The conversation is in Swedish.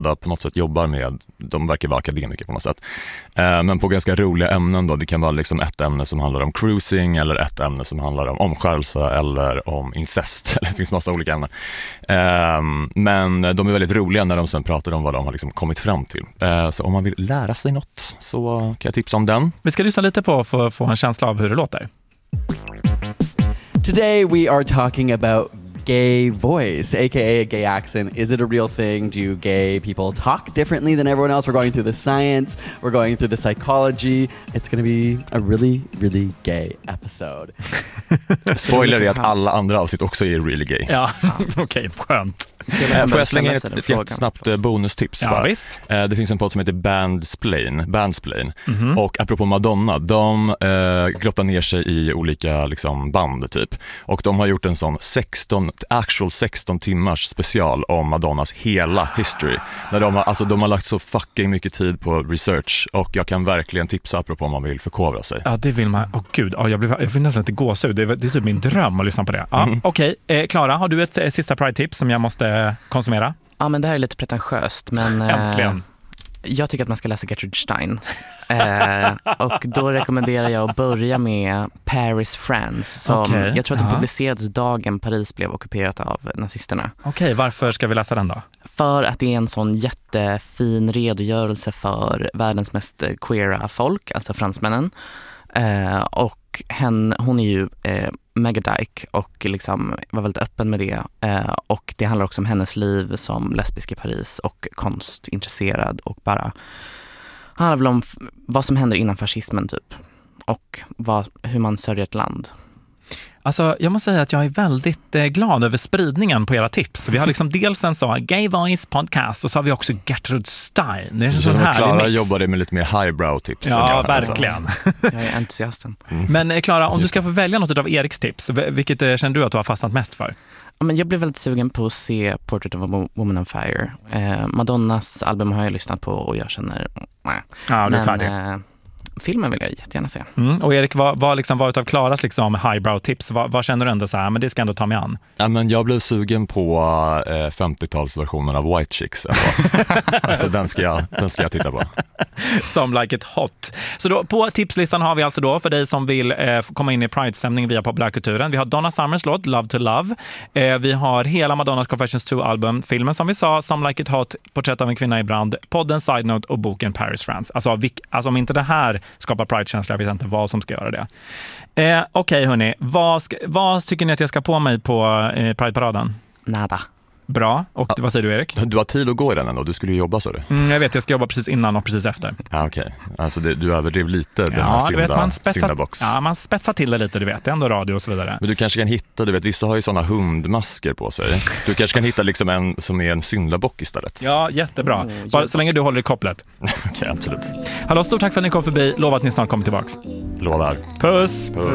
på något sätt jobbar med, de verkar vara akademiker på något sätt, men på ganska roliga ämnen då. Det kan vara liksom ett ämne som handlar om cruising eller ett ämne som handlar om omskärelse eller om incest, eller det finns massa olika ämnen, men de är väldigt roliga när de sen pratar om vad de har liksom kommit fram till, så om man vill lära sig något så kan jag tipsa om den. Vi ska lyssna lite på för att få en känsla av hur det låter. Today we are talking about gay voice, aka a gay accent. Is it a real thing? Do gay people talk differently than everyone else? We're going through the science, we're going through the psychology. It's going to be a really, really gay episode. Spoiler är att alla andra avsnitt också är really gay. Ja, okej, skönt. Får jag slänga in ett jättesnabbt bonustips? Ja, visst. Det finns en podd som heter Bandsplain. Och apropå Madonna, de grottar ner sig i olika liksom, band typ. Och de har gjort en sån 16 timmars special om Madonnas hela history. Där de har lagt så fucking mycket tid på research, och jag kan verkligen tipsa apropå om man vill förkovra sig. Ja, det vill man. Gud, jag vill nästan inte gåshud. Det är typ min dröm att lyssna på det. Ja, okej. Klara, har du ett sista Pride-tips som jag måste konsumera? Ja, men det här är lite pretentiöst, men äntligen. Jag tycker att man ska läsa Gertrude Stein. Och då rekommenderar jag att börja med Paris, France, som jag tror att det publicerades dagen Paris blev ockuperat av nazisterna. Okej, varför ska vi läsa den då? För att det är en sån jättefin redogörelse för världens mest queera folk, alltså fransmännen. Och hon är ju megadyke och liksom var väldigt öppen med det, och det handlar också om hennes liv som lesbisk i Paris och konstintresserad, och bara handlar väl om vad som händer innan fascismen typ, och hur man sörjer ett land. Alltså, jag måste säga att jag är väldigt glad över spridningen på era tips. Vi har liksom dels en så Gay Voice podcast, och så har vi också Gertrude Stein. Det är så här. Klara jobbade med lite mer highbrow tips. Ja, verkligen. Jag är entusiasten. Men Klara, om du ska få välja något av Eriks tips, vilket känner du att du har fastnat mest för? Men jag blev väldigt sugen på att se Portrait of a Woman on Fire. Madonnas album har jag lyssnat på och jag känner... Ja, du är färdig. Filmen vill jag jättegärna se. Och Erik, vad utav Klaras liksom highbrow-tips? Vad känner du ändå så här, men det ska ändå ta mig an? Ja, men jag blev sugen på 50-talsversionen av White Chicks. Alltså den ska jag titta på. Som like it hot. Så då, på tipslistan har vi alltså då, för dig som vill komma in i Pride-stämning via populärkulturen. Vi har Donna Summers låt Love to Love. Vi har hela Madonnas Confessions 2-album, filmen som vi sa, Some Like It Hot, Porträtt av en kvinna i brand, podden Side Note och boken Paris, France. Alltså om inte det här skapar Pride-känsla, jag vet inte vad som ska göra det. Okej, hörni, vad tycker ni att jag ska på mig på Pride-paraden? Nada. Bra. Och vad säger du, Erik? Du har tid att gå i den ändå, du skulle ju jobba, så du. Jag vet, jag ska jobba precis innan och precis efter. Ja, okej. Alltså du överdrev lite den här syndabox. Ja, man spetsar till det lite, du vet. Det är ändå radio och så vidare. Men du kanske kan hitta, du vet, vissa har ju såna hundmasker på sig. Du kanske kan hitta liksom en som är en syndabock istället. Ja, jättebra. Bara så länge du håller i kopplet. Okej, absolut. Hallå, stort tack för att ni kom förbi. Lova att ni snart kommer tillbaks. Lovar. Puss!